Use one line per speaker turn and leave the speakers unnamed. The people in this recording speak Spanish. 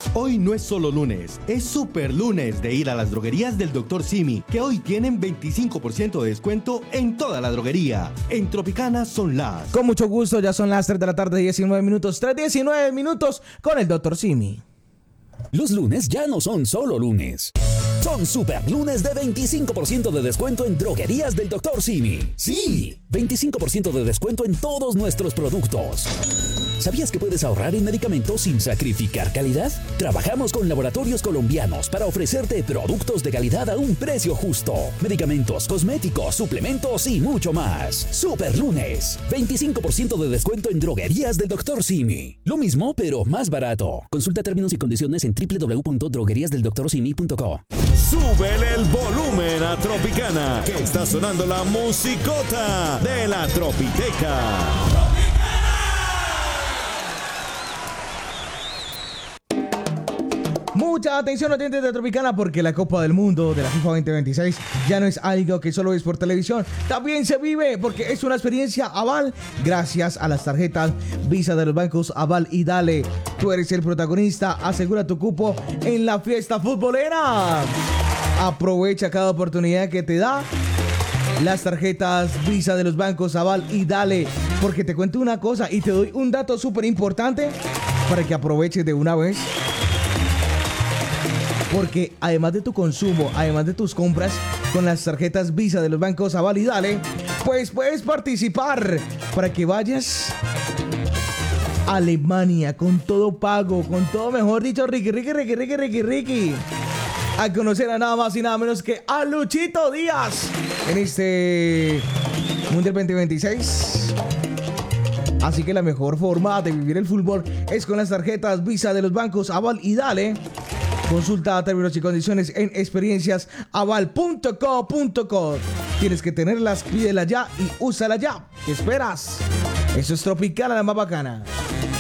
Hoy no es solo lunes, es super lunes de ir a las droguerías del Dr. Simi, que hoy tienen 25% de descuento en toda la droguería. En Tropicana son las...
Con mucho gusto, ya son las 3 de la tarde, 19 minutos, 3:19 minutos con el Dr. Simi.
Los lunes ya no son solo lunes. Son super lunes de 25% de descuento en droguerías del Dr. Simi. Sí, 25% de descuento en todos nuestros productos. ¿Sabías que puedes ahorrar en medicamentos sin sacrificar calidad? Trabajamos con laboratorios colombianos para ofrecerte productos de calidad a un precio justo. Medicamentos, cosméticos, suplementos y mucho más. Super lunes, 25% de descuento en droguerías del Dr. Simi. Lo mismo, pero más barato. Consulta términos y condiciones en www.drogueriasdeldoctorsimi.co.
Súbele el volumen a Tropicana, que está sonando la musicota de la Tropiteca.
Mucha atención, oyentes de Tropicana, porque la Copa del Mundo de la FIFA 2026 ya no es algo que solo ves por televisión, también se vive, porque es una experiencia Aval gracias a las tarjetas Visa de los bancos Aval y Dale. Tú eres el protagonista, asegura tu cupo en la fiesta futbolera. Aprovecha cada oportunidad que te da las tarjetas Visa de los bancos Aval y Dale, porque te cuento una cosa y te doy un dato súper importante para que aproveches de una vez. Porque además de tu consumo, además de tus compras con las tarjetas Visa de los bancos Aval y Dale, pues puedes participar para que vayas a Alemania con todo pago, con todo, mejor dicho, Ricky, a conocer a nada más y nada menos que a Luchito Díaz en este Mundial 2026. Así que la mejor forma de vivir el fútbol es con las tarjetas Visa de los bancos Aval y Dale. Consulta términos y condiciones en experienciasaval.co.co. Tienes que tenerlas, pídelas ya y úsalas ya. ¿Qué esperas? Eso es Tropicana, la más bacana.